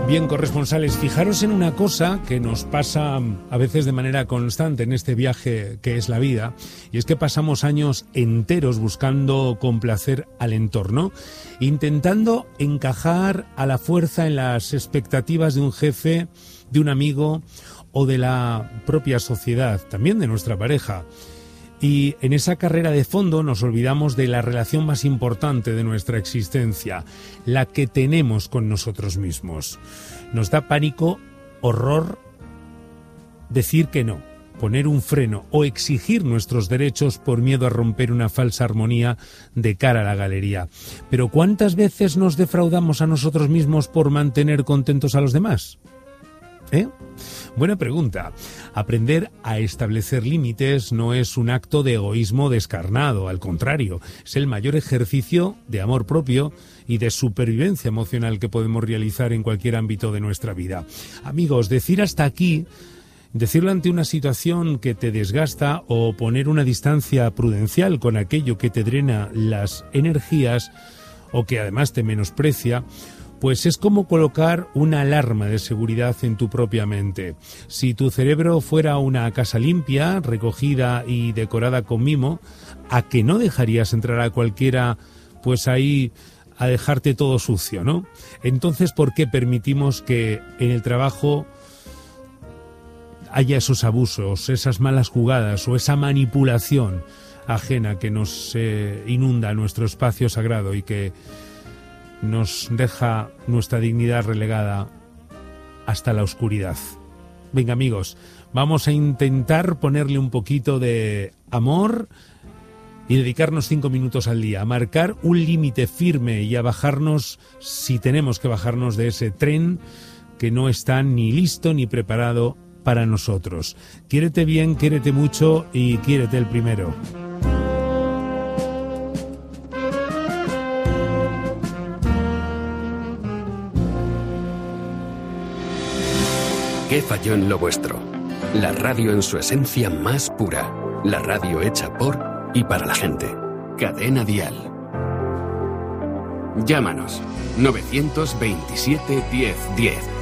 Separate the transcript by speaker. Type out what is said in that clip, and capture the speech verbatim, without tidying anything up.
Speaker 1: Bien, corresponsales, fijaros en una cosa que nos pasa a veces de manera constante en este viaje que es la vida, y es que pasamos años enteros buscando complacer al entorno, intentando encajar a la fuerza en las expectativas de un jefe, de un amigo o de la propia sociedad, también de nuestra pareja. Y en esa carrera de fondo nos olvidamos de la relación más importante de nuestra existencia, la que tenemos con nosotros mismos. Nos da pánico, horror, decir que no, poner un freno o exigir nuestros derechos por miedo a romper una falsa armonía de cara a la galería. Pero ¿cuántas veces nos defraudamos a nosotros mismos por mantener contentos a los demás? ¿Eh? Buena pregunta. Aprender a establecer límites no es un acto de egoísmo descarnado, al contrario, es el mayor ejercicio de amor propio y de supervivencia emocional que podemos realizar en cualquier ámbito de nuestra vida. Amigos, decir hasta aquí, decirlo ante una situación que te desgasta o poner una distancia prudencial con aquello que te drena las energías o que además te menosprecia, pues es como colocar una alarma de seguridad en tu propia mente. Si tu cerebro fuera una casa limpia, recogida y decorada con mimo, ¿a que no dejarías entrar a cualquiera, pues ahí a dejarte todo sucio, ¿no? Entonces, ¿por qué permitimos que en el trabajo haya esos abusos, esas malas jugadas o esa manipulación ajena que nos eh, inunda nuestro espacio sagrado y que nos deja nuestra dignidad relegada hasta la oscuridad? Venga, amigos, vamos a intentar ponerle un poquito de amor y dedicarnos cinco minutos al día, a marcar un límite firme y a bajarnos, si tenemos que bajarnos de ese tren que no está ni listo ni preparado para nosotros. Quiérete bien, quiérete mucho y quiérete el primero.
Speaker 2: ¿Qué falló en lo vuestro? La radio en su esencia más pura. La radio hecha por y para la gente. Cadena Dial. Llámanos novecientos veintisiete diez diez.